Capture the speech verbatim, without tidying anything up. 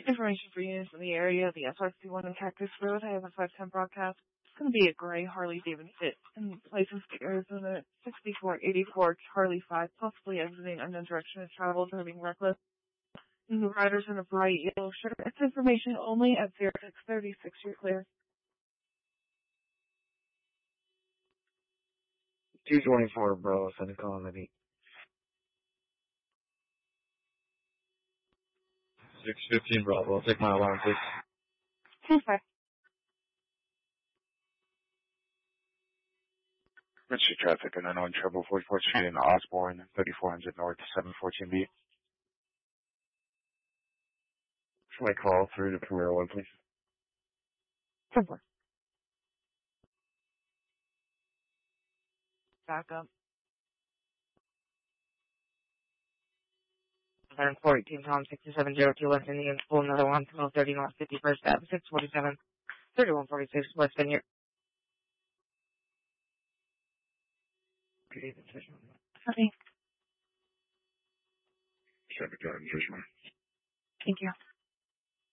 Information for units in the area, the S R C one in Cactus Road. I have a five ten broadcast. It's going to be a gray Harley Davidson in places to Arizona sixty-four eighty-four Harley five, possibly exiting unknown direction of travel, driving reckless. And the rider's in a bright yellow shirt. It's information only at zero six thirty-six. You're clear. two twenty-four, bro. Send a call on the six fifteen, Bravo. I'll take my alarm, please. two five. Richard traffic and unknown trouble, forty-fourth Street in Osborne, thirty-four hundred North, seven fourteen B. Can I call through to Premier One, please? Simple. Back up. one fourteen, Tom, sixty-seven zero two West Indian School, another one, twelve thirty North fifty-first Avenue, six forty-seven, thirty-one forty-six West Vineyard. Good evening, Fishman. Honey. Traffic drive in Fishman. Thank you.